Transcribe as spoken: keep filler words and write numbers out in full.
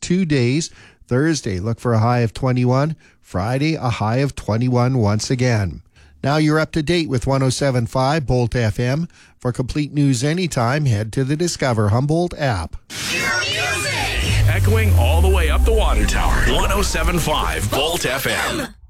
two days. Thursday, look for a high of twenty-one. Friday, a high of twenty-one once again. Now you're up to date with one oh seven point five Bolt F M. For complete news anytime, head to the Discover Humboldt app. Echoing all the way up the water tower. one oh seven point five Bolt F M.